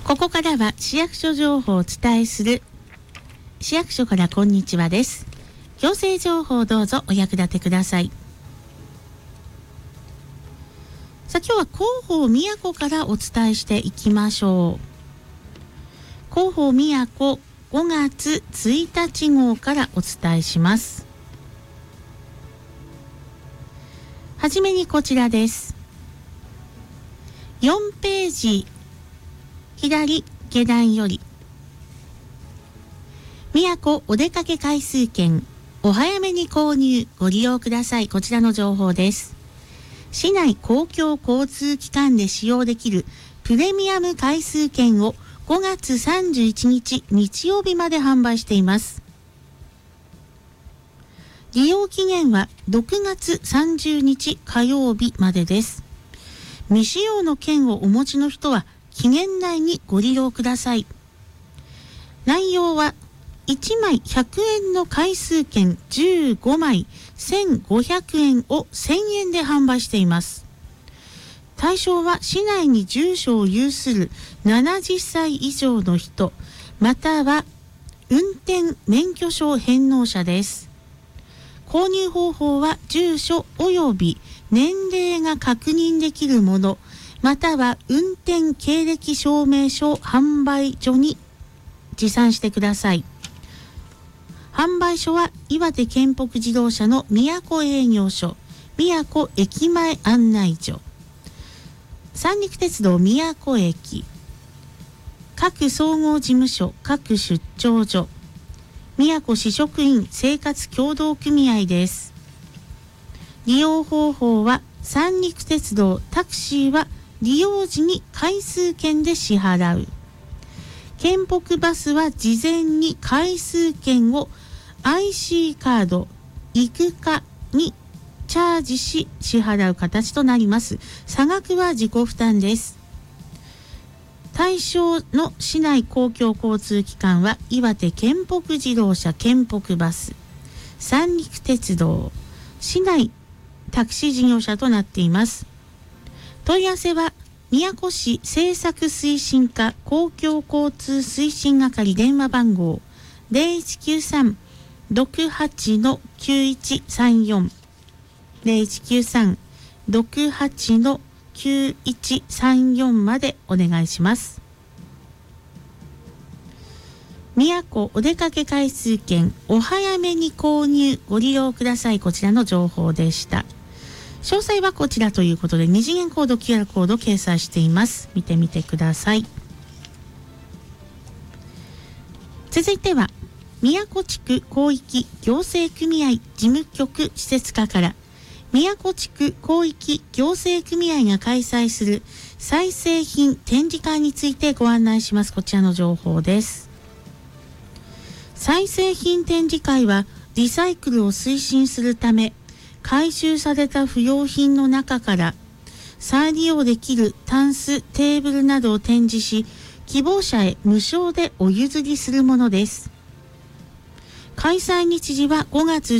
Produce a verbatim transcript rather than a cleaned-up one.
ここからは市役所情報をお伝えする市役所からこんにちはです。行政情報をどうぞお役立てください。さあ今日は広報宮古からお伝えしていきましょう。広報宮古ごがつついたち号からお伝えします。はじめにこちらです。よんページ左下段より宮古お出かけ回数券お早めに購入ご利用ください。こちらの情報です。市内公共交通機関で使用できるプレミアム回数券をごがつさんじゅういちにち日曜日まで販売しています。利用期限はろくがつさんじゅうにち火曜日までです。未使用の券をお持ちの人は期限内にご利用ください。内容はいちまいひゃくえんの回数券じゅうごまいせんごひゃくえんをせんえんで販売しています。対象は市内に住所を有するななじゅっさい以上の人、または運転免許証返納者です。購入方法は住所及び年齢が確認できるもの、または運転経歴証明書販売所に持参してください。販売所は岩手県北自動車の宮古営業所、宮古駅前案内所、三陸鉄道宮古駅、各総合事務所、各出張所、宮古市職員生活協同組合です。利用方法は三陸鉄道タクシーは利用時に回数券で支払う。県北バスは事前に回数券を アイシー カード、イクカにチャージし支払う形となります。差額は自己負担です。対象の市内公共交通機関は岩手県北自動車、県北バス、三陸鉄道、市内タクシー事業者となっています。問い合わせは宮古市政策推進課公共交通推進係電話番号 ゼロいちきゅうさん ろくはち きゅういちさんよん ゼロいちきゅうさん ろくはち きゅういちさんよんまでお願いします。宮古お出かけ回数券お早めに購入ご利用ください。こちらの情報でした。詳細はこちらということで二次元コード キューアール コード掲載しています。見てみてください。続いては宮古地区広域行政組合事務局施設課から宮古地区広域行政組合が開催する再生品展示会についてご案内します。こちらの情報です。再生品展示会はリサイクルを推進するため回収された不用品の中から再利用できるタンス、テーブルなどを展示し、希望者へ無償でお譲りするものです。開催日時はごがつ